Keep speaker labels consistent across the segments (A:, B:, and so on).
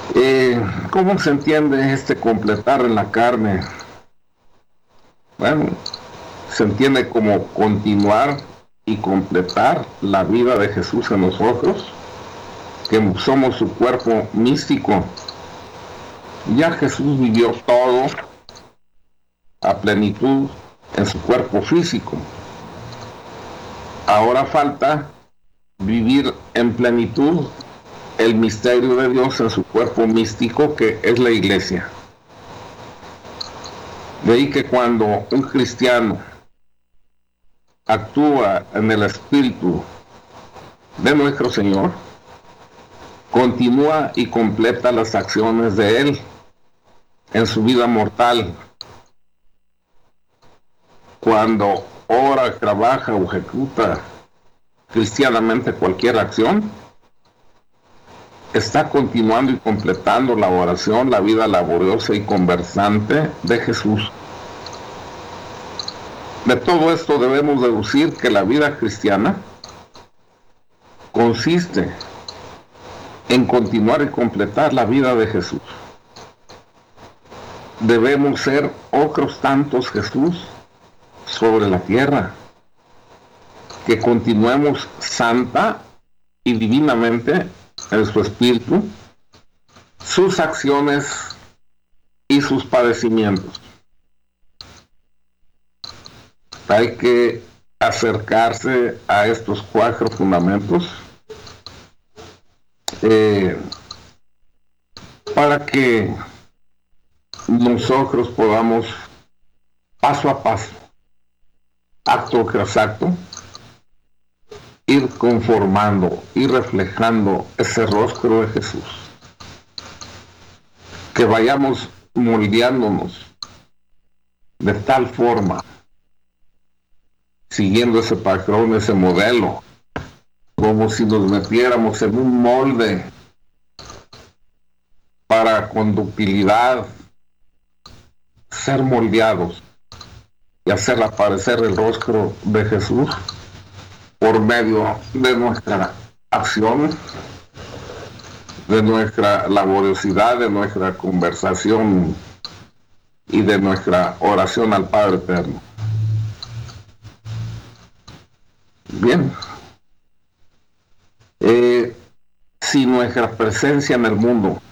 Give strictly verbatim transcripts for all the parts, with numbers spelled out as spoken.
A: Eh, ¿Cómo se entiende este completar en la carne? Bueno, se entiende como continuar y completar la vida de Jesús en nosotros, que somos su cuerpo místico. Ya Jesús vivió todo a plenitud en su cuerpo físico. Ahora falta vivir en plenitud el misterio de Dios en su cuerpo místico, que es la iglesia. De ahí que cuando un cristiano actúa en el espíritu de nuestro Señor, continúa y completa las acciones de Él en su vida mortal. Cuando ora, trabaja o ejecuta cristianamente cualquier acción, está continuando y completando la oración, la vida laboriosa y conversante de Jesús. De todo esto debemos deducir que la vida cristiana consiste en continuar y completar la vida de Jesús. Debemos ser otros tantos Jesús sobre la tierra, que continuemos santa y divinamente en su espíritu sus acciones y sus padecimientos. Hay que acercarse a estos cuatro fundamentos eh, para que nosotros podamos paso a paso, acto tras acto, ir conformando y reflejando ese rostro de Jesús. Que vayamos moldeándonos de tal forma, siguiendo ese patrón, ese modelo, como si nos metiéramos en un molde para con ductilidad ser moldeados y hacer aparecer el rostro de Jesús por medio de nuestra acción, de nuestra laboriosidad, de nuestra conversación y de nuestra oración al Padre Eterno. Bien. Eh, si nuestra presencia en el mundo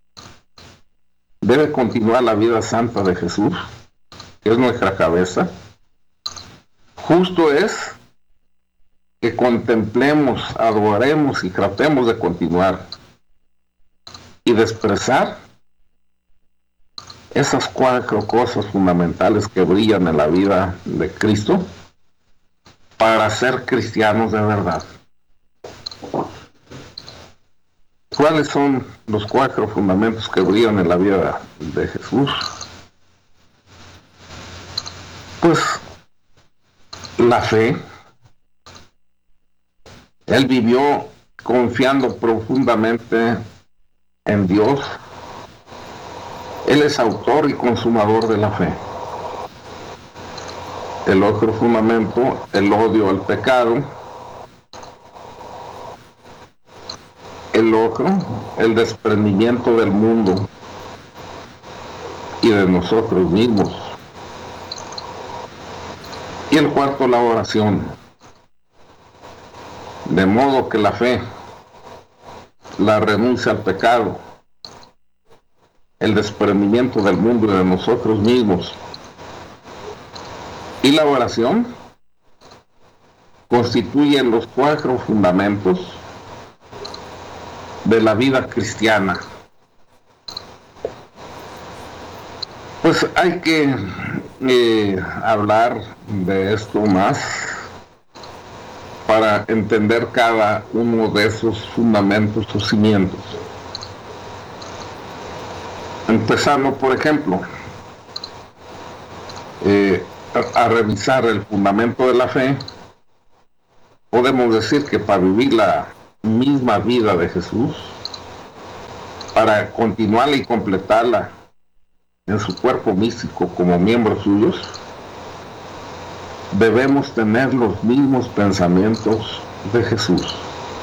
A: debe continuar la vida santa de Jesús, que es nuestra cabeza, justo es que contemplemos, adoremos y tratemos de continuar y de expresar esas cuatro cosas fundamentales que brillan en la vida de Cristo para ser cristianos de verdad. ¿Cuáles son los cuatro fundamentos que brillan en la vida de Jesús? Pues la fe. Él vivió confiando profundamente en Dios. Él es autor y consumador de la fe. El otro fundamento, el odio al pecado. El otro, el desprendimiento del mundo y de nosotros mismos. Y el cuarto, la oración. De modo que la fe, la renuncia al pecado, el desprendimiento del mundo y de nosotros mismos, y la oración constituyen los cuatro fundamentos de la vida cristiana. Pues hay que eh, hablar de esto más para entender cada uno de esos fundamentos o cimientos. Empezando, por ejemplo, eh, a, a revisar el fundamento de la fe, podemos decir que para vivir la misma vida de Jesús, para continuarla y completarla en su cuerpo místico como miembros suyos, debemos tener los mismos pensamientos de Jesús.